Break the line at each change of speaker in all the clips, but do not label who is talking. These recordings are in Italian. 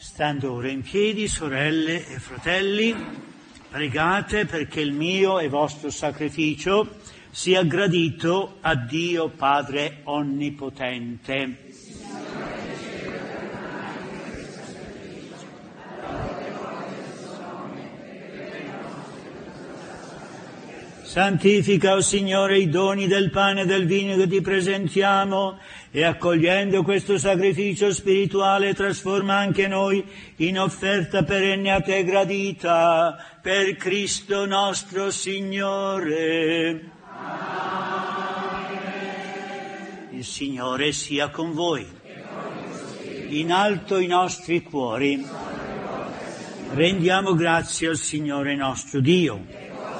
Stando ora in piedi, sorelle e fratelli, pregate perché il mio e vostro sacrificio sia gradito a Dio Padre Onnipotente. Santifica, o Signore, i doni del pane e del vino che ti presentiamo e accogliendo questo sacrificio spirituale trasforma anche noi in offerta perenne a te gradita per Cristo nostro Signore. Amen. Il Signore sia con voi. In alto i nostri cuori. Rendiamo grazie al Signore nostro Dio.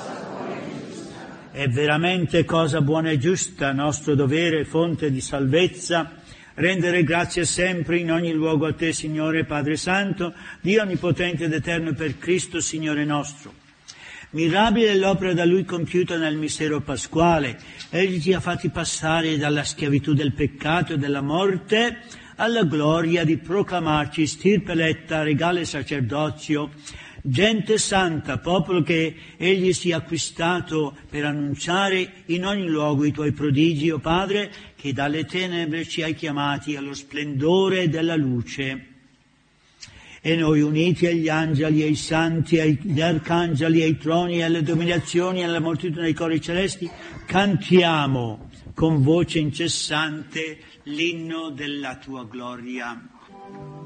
È veramente cosa buona e giusta, nostro dovere, fonte di salvezza, rendere grazie sempre in ogni luogo a te, Signore Padre Santo, Dio onnipotente ed eterno per Cristo, Signore nostro. Mirabile è l'opera da Lui compiuta nel mistero pasquale. Egli ti ha fatti passare dalla schiavitù del peccato e della morte alla gloria di proclamarci stirpe eletta, regale sacerdozio, gente santa, popolo che Egli si è acquistato per annunciare in ogni luogo i Tuoi prodigi, o Padre, che dalle tenebre ci hai chiamati allo splendore della luce. E noi, uniti agli angeli, ai santi, agli arcangeli, ai troni, alle dominazioni, alla moltitudine dei cori celesti, cantiamo con voce incessante l'inno della Tua gloria.